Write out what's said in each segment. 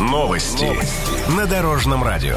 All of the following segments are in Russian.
Новости на Дорожном радио.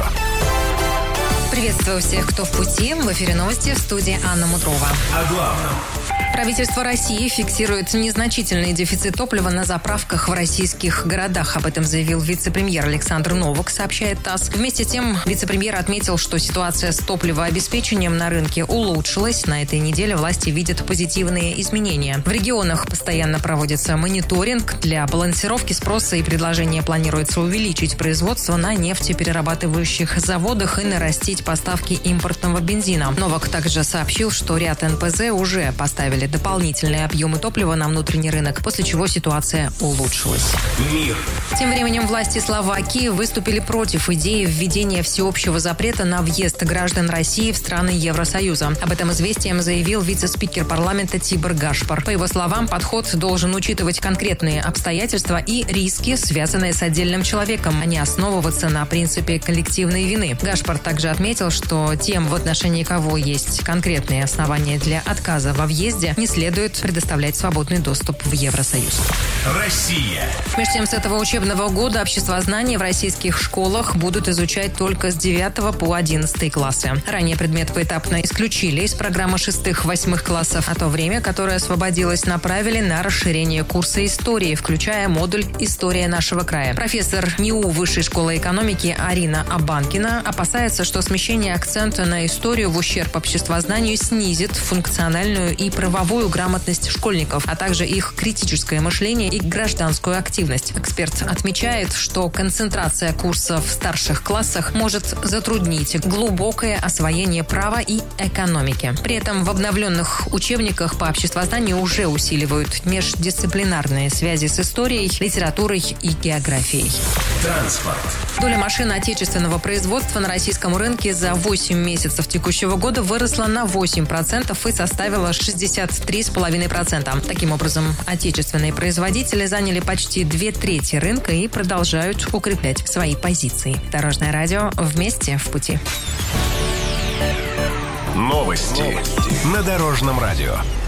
Приветствую всех, кто в пути. В эфире новости, в студии Анна Мудрова. О главном. Правительство России фиксирует незначительный дефицит топлива на заправках в российских городах. Об этом заявил вице-премьер Александр Новак, сообщает ТАСС. Вместе с тем, вице-премьер отметил, что ситуация с топливообеспечением на рынке улучшилась. На этой неделе власти видят позитивные изменения. В регионах постоянно проводится мониторинг. Для балансировки спроса и предложения планируется увеличить производство на нефтеперерабатывающих заводах и нарастить поставки импортного бензина. Новак также сообщил, что ряд НПЗ уже поставили дополнительные объемы топлива на внутренний рынок, после чего ситуация улучшилась. Мир. Тем временем власти Словакии выступили против идеи введения всеобщего запрета на въезд граждан России в страны Евросоюза. Об этом известием заявил вице-спикер парламента Тибор Гашпар. По его словам, подход должен учитывать конкретные обстоятельства и риски, связанные с отдельным человеком, а не основываться на принципе коллективной вины. Гашпар также отметил, что тем, в отношении кого есть конкретные основания для отказа во въезде, не следует предоставлять свободный доступ в Евросоюз. Россия. Между тем, с этого учебного года обществознание в российских школах будут изучать только с 9 по 11 классы. Ранее предмет поэтапно исключили из программы 6-8 классов, а то время, которое освободилось, направили на расширение курса истории, включая модуль «История нашего края». Профессор НИУ Высшей школы экономики Арина Абанкина опасается, что смещение акцента на историю в ущерб обществознанию снизит функциональную и правовую грамотность школьников, а также их критическое мышление и гражданскую активность. Эксперт отмечает, что концентрация курсов в старших классах может затруднить глубокое освоение права и экономики. При этом в обновленных учебниках по обществознанию уже усиливают междисциплинарные связи с историей, литературой и географией. Транспорт. Доля машин отечественного производства на российском рынке за 8 месяцев текущего года выросла на 8% и составила 63,5%. Таким образом, отечественные производители заняли почти 2/3 рынка и продолжают укреплять свои позиции. Дорожное радио вместе в пути. Новости на Дорожном радио.